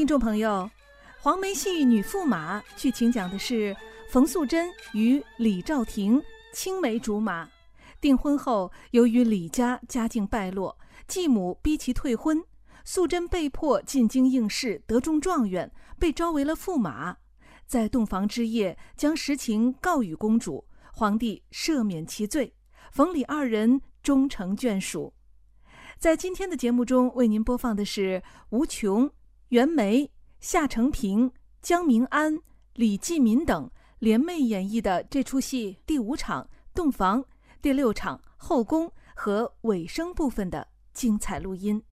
听众朋友，黄梅戏女驸马剧情讲的是冯素贞与李兆廷青梅竹马，订婚后由于李家家境败落，继母逼其退婚，素贞被迫进京应试，得中状元，被招为了驸马。在洞房之夜，将实情告与公主，皇帝赦免其罪，冯李二人终成眷属。在今天的节目中，为您播放的是吴琼、袁枚、夏承平、江明安、李继民等联袂演绎的这出戏第5场洞房、第6场后宫和尾声部分的精彩录音。